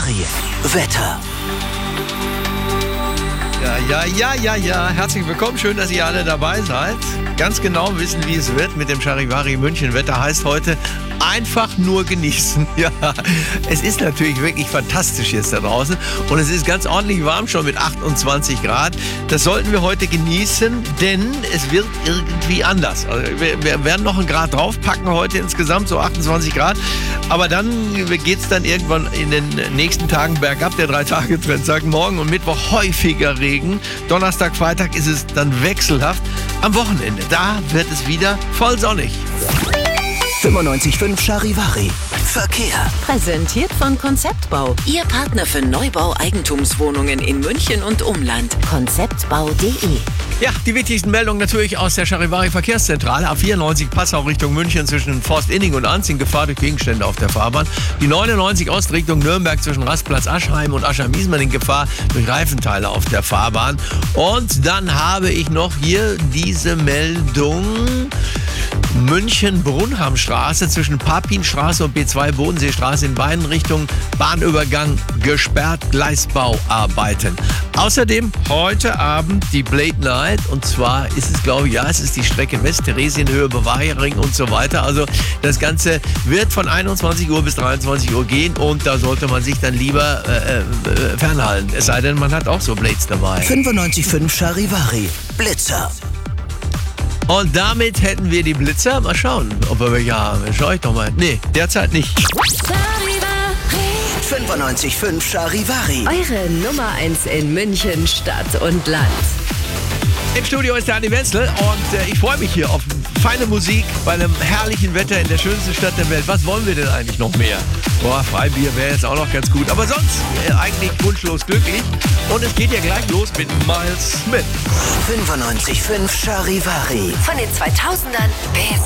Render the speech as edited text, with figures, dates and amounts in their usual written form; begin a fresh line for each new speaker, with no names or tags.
Charivari. Wetter.
Ja. Herzlich willkommen. Schön, dass ihr alle dabei seid. Ganz genau wissen, wie es wird mit dem Charivari München. Wetter heißt heute einfach nur genießen. Ja, es ist natürlich wirklich fantastisch jetzt da draußen. Und es ist ganz ordentlich warm schon mit 28 Grad. Das sollten wir heute genießen, denn es wird irgendwie anders. Also wir werden noch einen Grad draufpacken heute insgesamt, so 28 Grad. Aber dann geht es dann irgendwann in den nächsten Tagen bergab. Der 3-Tage-Trend sagt morgen und Mittwoch häufiger Regen. Donnerstag, Freitag ist es dann wechselhaft. Am Wochenende, da wird es wieder voll sonnig.
95.5 Charivari. Verkehr.
Präsentiert von Konzeptbau. Ihr Partner für Neubau Eigentumswohnungen in München und Umland. Konzeptbau.de.
Ja, die wichtigsten Meldungen natürlich aus der Charivari Verkehrszentrale. A94 Passau Richtung München zwischen Forstinning und Anzing, Gefahr durch Gegenstände auf der Fahrbahn. Die 99 Ost Richtung Nürnberg zwischen Rastplatz Aschheim und Aschermiesmann in Gefahr durch Reifenteile auf der Fahrbahn. Und dann habe ich noch hier diese Meldung. München-Brunhamstraße zwischen Papinstraße und B2 Bodenseestraße in beiden Richtungen Bahnübergang gesperrt, Gleisbauarbeiten. Außerdem heute Abend die Blade Night und zwar ist es, glaube ich, es ist die Strecke West-Theresienhöhe, Bavariaring und so weiter. Also das Ganze wird von 21 Uhr bis 23 Uhr gehen und da sollte man sich dann lieber fernhalten. Es sei denn, man hat auch so Blades dabei.
95.5 Charivari. Blitzer.
Und damit hätten wir die Blitzer. Mal schauen, ob wir welche haben. Schau ich doch mal. Nee, derzeit nicht.
95.5 Charivari.
Eure Nummer 1 in München, Stadt und Land.
Im Studio ist der Andi Wenzel und ich freue mich hier auf feine Musik bei einem herrlichen Wetter in der schönsten Stadt der Welt. Was wollen wir denn eigentlich noch mehr? Boah, Freibier wäre jetzt auch noch ganz gut. Aber sonst eigentlich wunschlos glücklich. Und es geht ja gleich los mit Miles Smith.
95.5 Charivari.
Von den 2000ern bis